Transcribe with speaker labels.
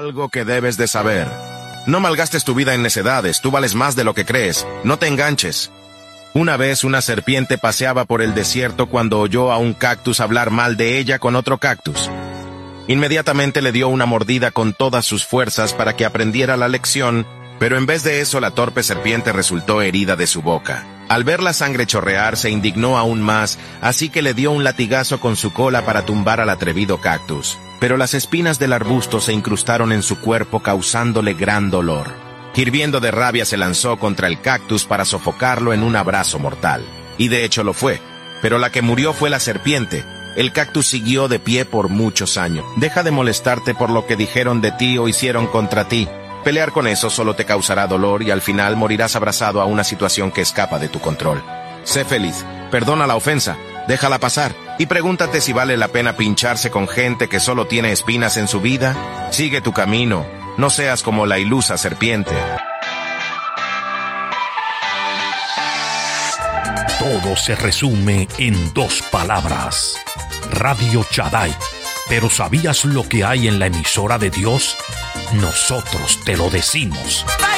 Speaker 1: Algo que debes de saber. No malgastes tu vida en necedades, tú vales más de lo que crees. No te enganches. Una vez una serpiente paseaba por el desierto cuando oyó a un cactus hablar mal de ella con otro cactus. Inmediatamente le dio una mordida con todas sus fuerzas para que aprendiera la lección, pero en vez de eso la torpe serpiente resultó herida de su boca. Al ver la sangre chorrear se indignó aún más, así que le dio un latigazo con su cola para tumbar al atrevido cactus. Pero las espinas del arbusto se incrustaron en su cuerpo causándole gran dolor. Hirviendo de rabia se lanzó contra el cactus para sofocarlo en un abrazo mortal. Y de hecho lo fue, pero la que murió fue la serpiente. El cactus siguió de pie por muchos años. Deja de molestarte por lo que dijeron de ti o hicieron contra ti. Pelear con eso solo te causará dolor y al final morirás abrazado a una situación que escapa de tu control. Sé feliz, perdona la ofensa, déjala pasar y pregúntate si vale la pena pincharse con gente que solo tiene espinas en su vida. Sigue tu camino, no seas como la ilusa serpiente.
Speaker 2: Todo se resume en 2 palabras. Radio Shaddai. ¿Pero sabías lo que hay en la emisora de Dios? Nosotros te lo decimos.